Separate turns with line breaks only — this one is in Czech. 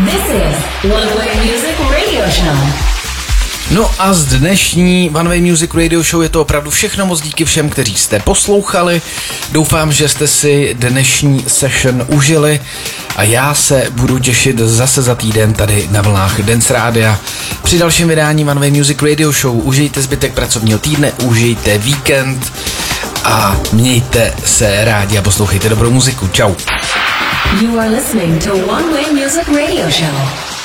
This is One Way Music Radio Show.
No a z dnešní One Way Music Radio Show je to opravdu všechno. Moc díky všem, kteří jste poslouchali. Doufám, že jste si dnešní session užili a já se budu těšit zase za týden tady na vlnách Dance Rádia při dalším vydání One Way Music Radio Show. Užijte zbytek pracovního týdne, užijte víkend a mějte se rádi a poslouchejte dobrou muziku. Čau.
You are listening to One Way Music Radio Show.